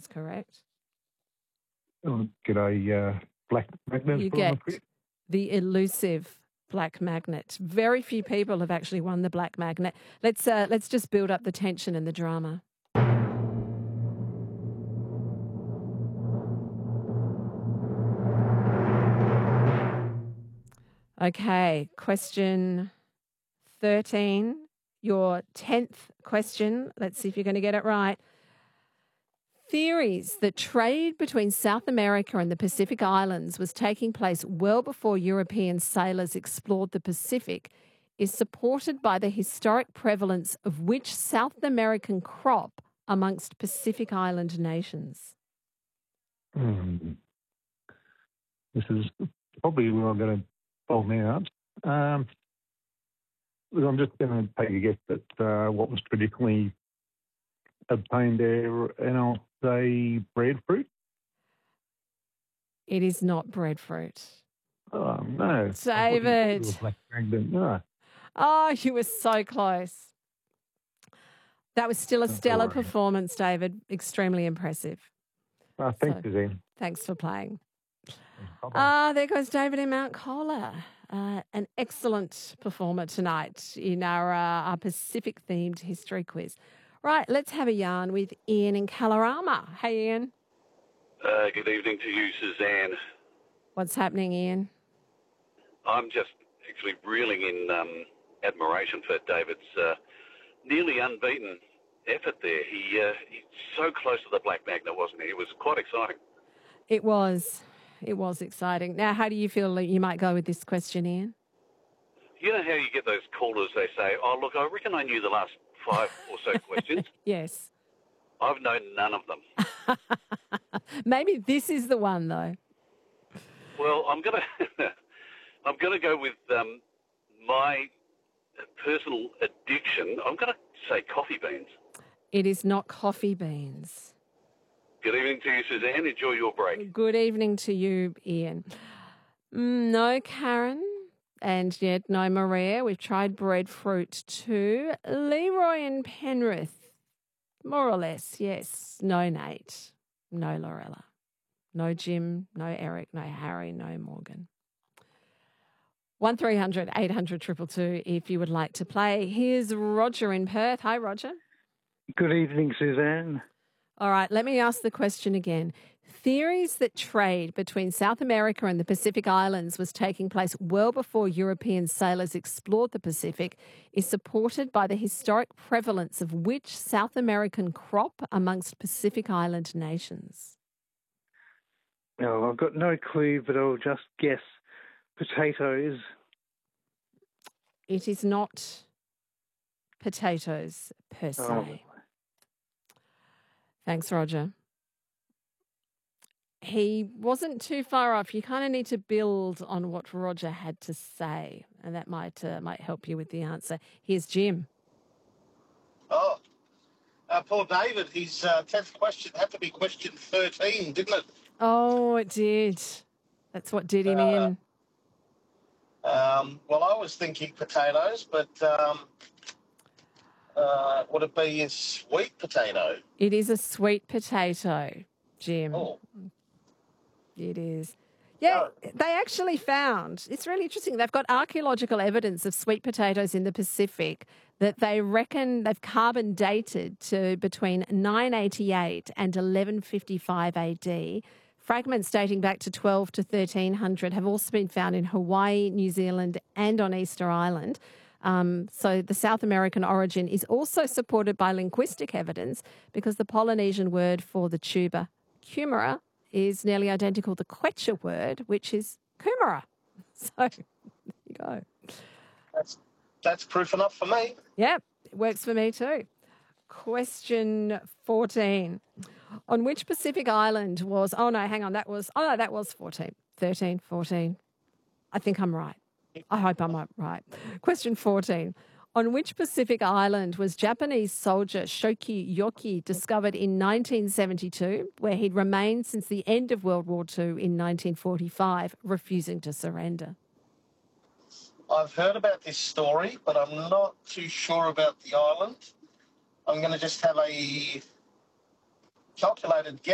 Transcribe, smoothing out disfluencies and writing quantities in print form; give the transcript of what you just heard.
That's correct. G'day, Black Magnet. You get the elusive black magnet. Very few people have actually won the black magnet. Let's just build up the tension and the drama. Okay, question 13, your 10th question. Let's see if you're going to get it right. Theories that trade between South America and the Pacific Islands was taking place well before European sailors explored the Pacific is supported by the historic prevalence of which South American crop amongst Pacific Island nations? This is probably where I'm going to fall out. I'm just going to take a guess at what was traditionally obtained there, and I'll say breadfruit. It is not breadfruit. Oh, no. David. Black magnet. No. Oh, you were so close. That was still a stellar performance, David. Extremely impressive. Thanks, Suzanne. Thanks for playing. There goes David in Mount Colah. An excellent performer tonight in our Pacific-themed history quiz. Right, let's have a yarn with Ian in Kalorama. Hey, Ian. Good evening to you, Suzanne. What's happening, Ian? I'm just actually reeling in admiration for David's nearly unbeaten effort there. He's so close to the Black Magnet, wasn't he? It was quite exciting. It was. It was exciting. Now, how do you feel that you might go with this question, Ian? You know how you get those callers, they say, oh, look, I reckon I knew the last 5 or so questions. Yes. I've known none of them. Maybe this is the one, though. Well, I'm gonna go with my personal addiction. I'm going to say coffee beans. It is not coffee beans. Good evening to you, Suzanne. Enjoy your break. Good evening to you, Ian. No, Karen. And yet, no, Maria. We've tried breadfruit too. Leroy and Penrith. More or less, yes. No, Nate. No, Lorella. No, Jim. No, Eric. No, Harry. No, Morgan. 1300 800 222 if you would like to play. Here's Roger in Perth. Hi, Roger. Good evening, Suzanne. All right, let me ask the question again. Theories that trade between South America and the Pacific Islands was taking place well before European sailors explored the Pacific is supported by the historic prevalence of which South American crop amongst Pacific Island nations? No, I've got no clue, but I'll just guess potatoes. It is not potatoes per se. Oh. Thanks, Roger. He wasn't too far off. You kind of need to build on what Roger had to say, and that might help you with the answer. Here's Jim. Oh, poor David. His 10th question had to be question 13, didn't it? Oh, it did. That's what did him in. Well, I was thinking potatoes, but would it be a sweet potato? It is a sweet potato, Jim. Oh. It is. Yeah, they actually found, it's really interesting, they've got archaeological evidence of sweet potatoes in the Pacific that they reckon they've carbon dated to between 988 and 1155 AD. Fragments dating back to 12 to 1300 have also been found in Hawaii, New Zealand and on Easter Island. So the South American origin is also supported by linguistic evidence because the Polynesian word for the tuber, kumara, is nearly identical to the Quechua word, which is kumara. So there you go. That's proof enough for me. Yep, it works for me too. Question 14. On which Pacific island was... that was 14. 13, 14. I think I'm right. I hope I'm right. Question 14. On which Pacific island was Japanese soldier Shoki Yoki discovered in 1972, where he'd remained since the end of World War II in 1945, refusing to surrender? I've heard about this story, but I'm not too sure about the island. I'm going to just have a calculated guess.